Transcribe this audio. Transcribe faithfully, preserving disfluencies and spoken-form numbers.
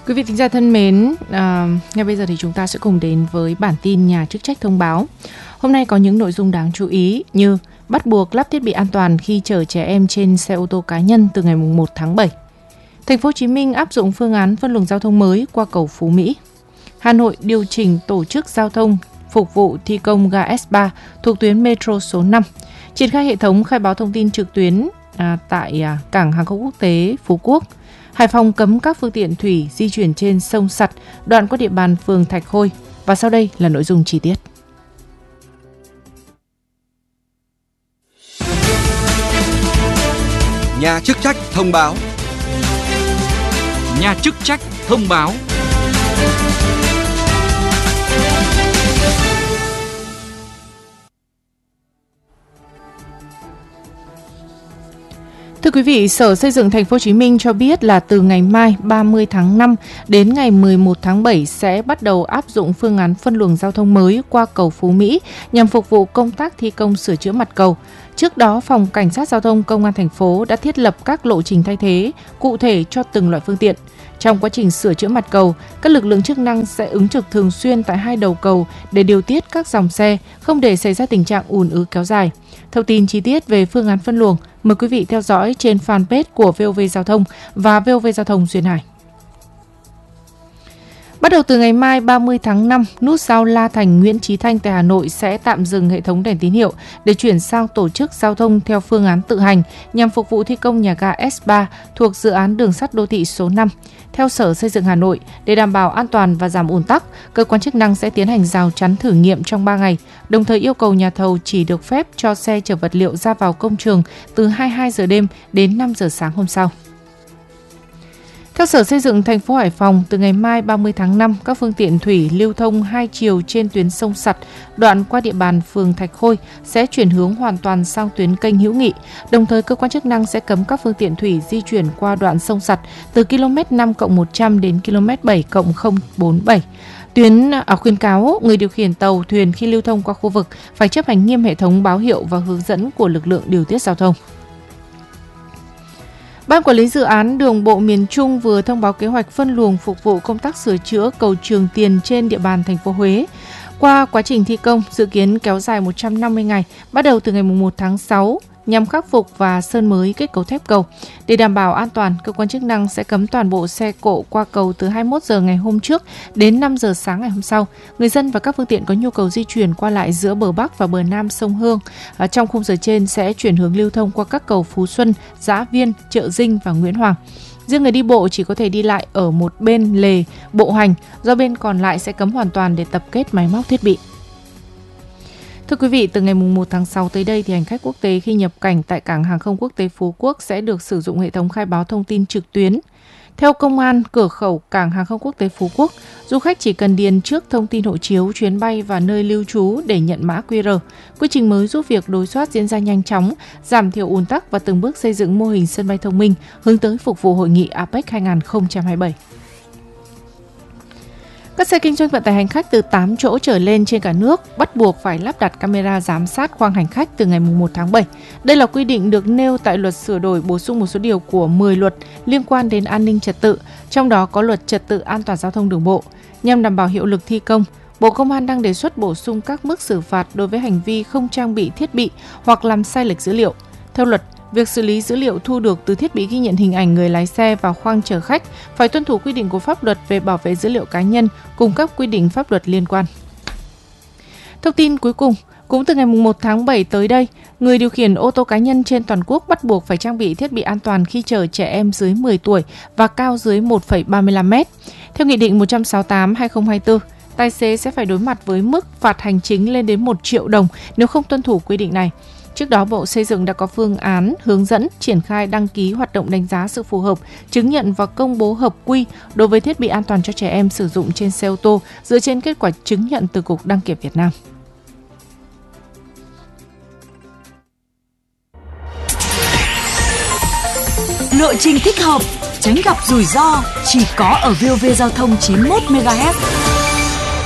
Quý vị thính giả thân mến, à, ngay bây giờ thì chúng ta sẽ cùng đến với bản tin nhà chức trách thông báo. Hôm nay có những nội dung đáng chú ý như bắt buộc lắp thiết bị an toàn khi chở trẻ em trên xe ô tô cá nhân từ ngày mùng một tháng bảy. Thành phố Hồ Chí Minh áp dụng phương án phân luồng giao thông mới qua cầu Phú Mỹ. Hà Nội điều chỉnh tổ chức giao thông phục vụ thi công ga S ba thuộc tuyến metro số năm. Triển khai hệ thống khai báo thông tin trực tuyến à, tại à, cảng hàng không quốc tế Phú Quốc. Hải Phòng cấm các phương tiện thủy di chuyển trên sông Sặt, đoạn qua địa bàn phường Thạch Khôi. Và sau đây là nội dung chi tiết. Nhà chức trách thông báo. Nhà chức trách thông báo. Thưa quý vị, Sở Xây dựng Thành phố Hồ Chí Minh cho biết là từ ngày mai ba mươi tháng năm đến ngày mười một tháng bảy sẽ bắt đầu áp dụng phương án phân luồng giao thông mới qua cầu Phú Mỹ nhằm phục vụ công tác thi công sửa chữa mặt cầu. Trước đó, Phòng Cảnh sát Giao thông Công an thành phố đã thiết lập các lộ trình thay thế cụ thể cho từng loại phương tiện. Trong quá trình sửa chữa mặt cầu, các lực lượng chức năng sẽ ứng trực thường xuyên tại hai đầu cầu để điều tiết các dòng xe, không để xảy ra tình trạng ùn ứ kéo dài. Thông tin chi tiết về phương án phân luồng, mời quý vị theo dõi trên fanpage của vê o vê Giao thông và vê o vê Giao thông Duyên Hải. Bắt đầu từ ngày mai ba mươi tháng năm, nút giao La Thành Nguyễn Chí Thanh tại Hà Nội sẽ tạm dừng hệ thống đèn tín hiệu để chuyển sang tổ chức giao thông theo phương án tự hành nhằm phục vụ thi công nhà ga S ba thuộc dự án đường sắt đô thị số năm. Theo Sở Xây dựng Hà Nội, để đảm bảo an toàn và giảm ùn tắc, cơ quan chức năng sẽ tiến hành rào chắn thử nghiệm trong ba ngày, đồng thời yêu cầu nhà thầu chỉ được phép cho xe chở vật liệu ra vào công trường từ hai mươi hai giờ đêm đến năm giờ sáng hôm sau. Theo Sở Xây dựng thành phố Hải Phòng, từ ngày mai ba mươi tháng năm, các phương tiện thủy lưu thông hai chiều trên tuyến sông Sặt, đoạn qua địa bàn phường Thạch Khôi sẽ chuyển hướng hoàn toàn sang tuyến kênh Hữu Nghị. Đồng thời, cơ quan chức năng sẽ cấm các phương tiện thủy di chuyển qua đoạn sông Sặt từ km năm cộng một trăm đến km bảy cộng không bốn bảy. Tuyến à, khuyến cáo người điều khiển tàu, thuyền khi lưu thông qua khu vực phải chấp hành nghiêm hệ thống báo hiệu và hướng dẫn của lực lượng điều tiết giao thông. Ban Quản lý Dự án Đường bộ miền Trung vừa thông báo kế hoạch phân luồng phục vụ công tác sửa chữa cầu Trường Tiền trên địa bàn thành phố Huế. Qua quá trình thi công dự kiến kéo dài một trăm năm mươi ngày, bắt đầu từ ngày mùng một tháng sáu, nhằm khắc phục và sơn mới kết cấu thép cầu. Để đảm bảo an toàn, cơ quan chức năng sẽ cấm toàn bộ xe cộ qua cầu từ hai mươi mốt giờ ngày hôm trước đến năm giờ sáng ngày hôm sau. Người dân và các phương tiện có nhu cầu di chuyển qua lại giữa bờ Bắc và bờ Nam sông Hương ở trong khung giờ trên sẽ chuyển hướng lưu thông qua các cầu Phú Xuân, Dã Viên, Chợ Dinh và Nguyễn Hoàng. Riêng người đi bộ chỉ có thể đi lại ở một bên lề bộ hành, do bên còn lại sẽ cấm hoàn toàn để tập kết máy móc thiết bị. Thưa quý vị, từ ngày mùng một tháng sáu tới đây thì hành khách quốc tế khi nhập cảnh tại cảng hàng không quốc tế Phú Quốc sẽ được sử dụng hệ thống khai báo thông tin trực tuyến. Theo Công an cửa khẩu cảng hàng không quốc tế Phú Quốc, du khách chỉ cần điền trước thông tin hộ chiếu, chuyến bay và nơi lưu trú để nhận mã quy rờ. Quy trình mới giúp việc đối soát diễn ra nhanh chóng, giảm thiểu ùn tắc và từng bước xây dựng mô hình sân bay thông minh hướng tới phục vụ hội nghị a pếch hai không hai bảy. Các xe kinh doanh vận tải hành khách từ tám chỗ trở lên trên cả nước bắt buộc phải lắp đặt camera giám sát khoang hành khách từ ngày mùng một tháng bảy. Đây là quy định được nêu tại luật sửa đổi bổ sung một số điều của mười luật liên quan đến an ninh trật tự, trong đó có luật trật tự an toàn giao thông đường bộ. Nhằm đảm bảo hiệu lực thi công, Bộ Công an đang đề xuất bổ sung các mức xử phạt đối với hành vi không trang bị thiết bị hoặc làm sai lệch dữ liệu. Theo luật, việc xử lý dữ liệu thu được từ thiết bị ghi nhận hình ảnh người lái xe vào khoang chở khách phải tuân thủ quy định của pháp luật về bảo vệ dữ liệu cá nhân cùng các quy định pháp luật liên quan. Thông tin cuối cùng, cũng từ ngày một tháng bảy tới đây, người điều khiển ô tô cá nhân trên toàn quốc bắt buộc phải trang bị thiết bị an toàn khi chở trẻ em dưới mười tuổi và cao dưới một phẩy ba mươi lăm mét. Theo Nghị định một trăm sáu mươi tám trên hai không hai tư, tài xế sẽ phải đối mặt với mức phạt hành chính lên đến một triệu đồng nếu không tuân thủ quy định này. Trước đó, Bộ Xây dựng đã có phương án hướng dẫn triển khai đăng ký hoạt động đánh giá sự phù hợp, chứng nhận và công bố hợp quy đối với thiết bị an toàn cho trẻ em sử dụng trên xe ô tô dựa trên kết quả chứng nhận từ Cục Đăng kiểm Việt Nam. Lộ trình thích hợp, tránh gặp rủi ro chỉ có ở vê o vê Giao thông chín mươi mốt mê ga héc.